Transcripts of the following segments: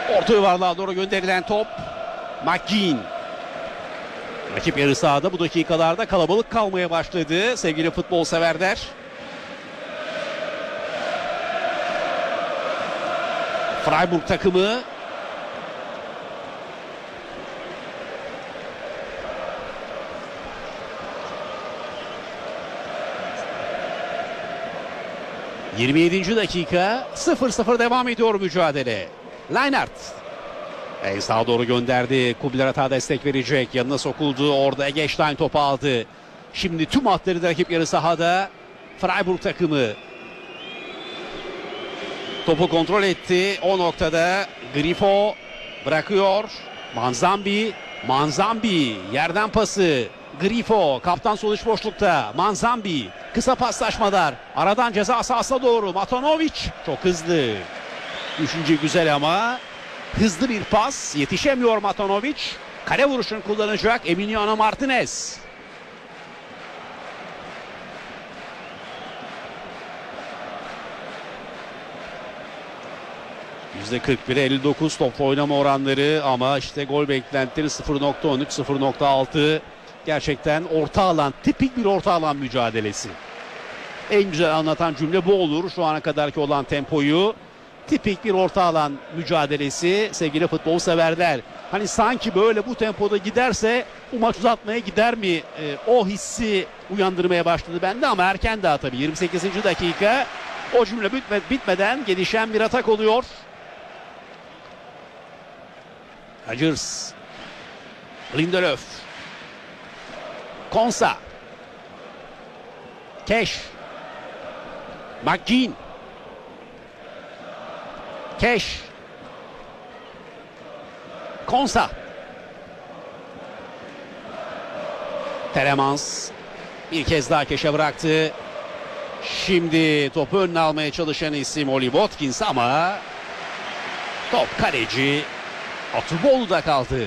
Orta yuvarlığa doğru gönderilen top. McGinn. Rakip yarı sahada bu dakikalarda kalabalık kalmaya başladı sevgili futbol severler. Freiburg takımı ...27. dakika 0-0 devam ediyor mücadele. Leinart en sağa doğru gönderdi. Kubler destek verecek. Yanına sokuldu. Orada Eggestein topu aldı. Şimdi tüm hatları da rakip yarı sahada. Freiburg takımı topu kontrol etti. O noktada Grifo bırakıyor. Manzambi yerden pası. Grifo kaptan sol iç boşlukta. Manzambi kısa paslaşmalar. Aradan ceza sahasına doğru. Matanovic çok hızlı. Düşünce güzel ama hızlı bir pas. Yetişemiyor Matanovic. Kale vuruşunu kullanacak Emiliano Martinez. %41'e 59 topla oynama oranları ama işte gol beklentileri 0.13, 0.6. Gerçekten orta alan, tipik bir orta alan mücadelesi. En güzel anlatan cümle bu olur. Şu ana kadarki olan tempoyu. Tipik bir orta alan mücadelesi sevgili futbol severler. Hani sanki böyle bu tempoda giderse bu maç uzatmaya gider mi? O hissi uyandırmaya başladı bende ama erken daha tabii. 28. dakika o cümle bitmeden gelişen bir atak oluyor. Rodgers, Lindelöf, Konsa, Keş, McGinn, Keş, Konsa, Telemans bir kez daha Keş'e bıraktı. Şimdi topu önüne almaya çalışan isim Oli Watkins ama top kaleci Atuboğlu'da kaldı.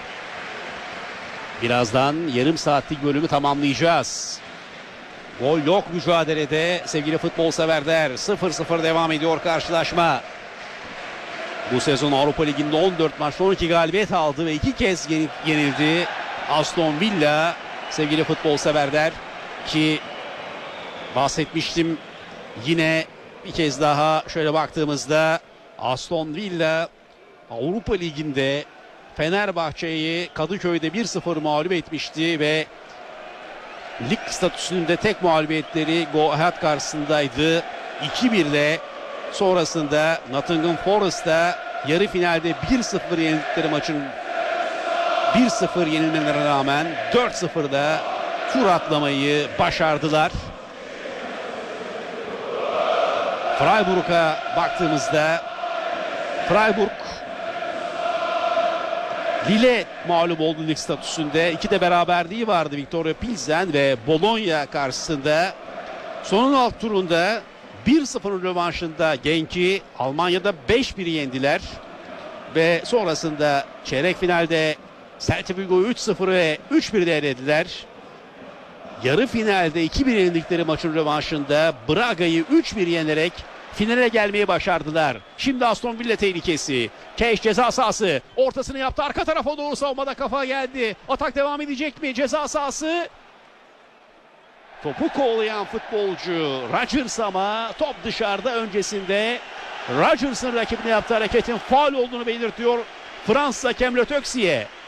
Birazdan yarım saatlik bölümü tamamlayacağız. Gol yok mücadelede sevgili futbol severler. 0-0 devam ediyor karşılaşma. Bu sezon Avrupa Ligi'nde 14 maçta 12 galibiyet aldı ve 2 kez yenildi Aston Villa sevgili futbol severler. Ki bahsetmiştim, yine bir kez daha şöyle baktığımızda Aston Villa Avrupa Ligi'nde Fenerbahçe'yi Kadıköy'de 1-0 mağlup etmişti ve lig statüsünde tek mağlubiyetleri Go Ahead karşısındaydı. 2-1'le sonrasında Nottingham Forest'ta yarı finalde 1-0 yenildikleri maçın 1-0 yenilmelerine rağmen 4-0'da tur atlamayı başardılar. Freiburg'a baktığımızda Freiburg Lille mağlup oldu lig statüsünde. 2 de beraberliği vardı Viktoria Pilsen ve Bologna karşısında. Sonun alt turunda 1-0'ın rövanşında Genk'i Almanya'da 5-1 yendiler. Ve sonrasında çeyrek finalde Celta Vigo'yu 3-0 ve 3-1'de elediler. Yarı finalde 2-1 yenildikleri maçın rövanşında Braga'yı 3-1 yenerek finale gelmeyi başardılar. Şimdi Aston Villa tehlikesi. Keş ceza sahası. Ortasını yaptı. Arka tarafa doğru savunmada kafa geldi. Atak devam edecek mi? Ceza sahası. Topu kovalayan futbolcu Rodgers ama top dışarıda. Öncesinde Rodgers'ın rakibine yaptığı hareketin faul olduğunu belirtiyor Fransız hakem Le Töxier.